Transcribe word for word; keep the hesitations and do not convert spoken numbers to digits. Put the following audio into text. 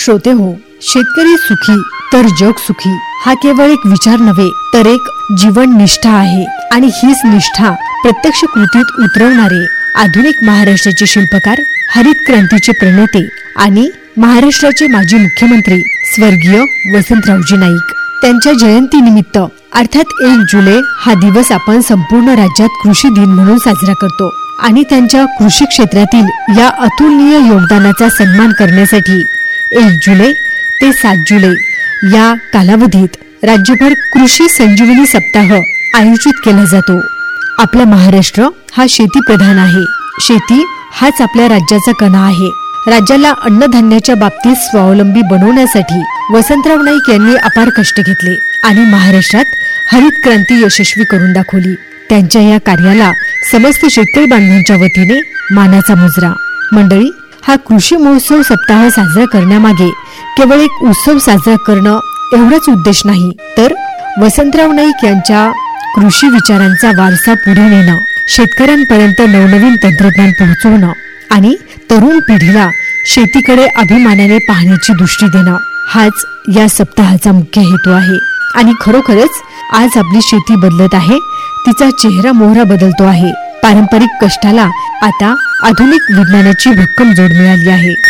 श्रोते हो, शेतकरी सुखी तर जग सुखी हा केवळ एक विचार नव्हे तर एक जीवन निष्ठा आहे. आणि हीच निष्ठा प्रत्यक्ष कृतीत उतरवणारे आधुनिक महाराष्ट्राचे शिल्पकार, हरित क्रांतीचे प्रणेते आणि महाराष्ट्राचे माजी मुख्यमंत्री स्वर्गीय वसंतरावजी नाईक. त्यांच्या जयंती निमित्त अर्थात एक जुलै हा दिवस आपण संपूर्ण राज्यात कृषी दिन म्हणून साजरा करतो. आणि त्यांच्या कृषी क्षेत्रातील या अतुलनीय योगदानाचा सन्मान करण्यासाठी एक जुलै ते सात जुलै या कालावधीत राज्यभर कृषी संजीवनी सप्ताह आयोजित केला जातो. आपला महाराष्ट्र हा शेतीप्रधान आहे. शेती हाच आपल्या राज्याचा कणा आहे. राज्याला अन्नधान्याच्या बाबतीत स्वावलंबी बनवण्यासाठी वसंतराव नाईक यांनी अपार कष्ट घेतले आणि महाराष्ट्रात हरित क्रांती यशस्वी करून दाखवली. त्यांच्या या कार्याला समस्त शेतकरी बांधवांच्या वतीने मानाचा मुजरा. मंडळी, हा कृषी महोत्सव सप्ताह साजरा करण्यामागे केवळ एक उत्सव साजरा करणं एवढाच उद्देश नाही, तर वसंतराव नाईक यांच्या कृषी विचारांचा वारसा पुढे नेणं, शेतकऱ्यांपर्यंत नवनवीन तंत्रज्ञान पोहोचवणं आणि तरुण पिढीला शेतीकडे अभिमानाने पाहण्याची दृष्टी देणं हाच या सप्ताहाचा मुख्य हेतू आहे. आणि खरोखरच आज आपली शेती बदलत आहे, तिचा चेहरा मोहरा बदलतो आहे. पारंपरिक कष्टाला आता आधुनिक विज्ञानाची भक्कम जोड मिळाली आहे.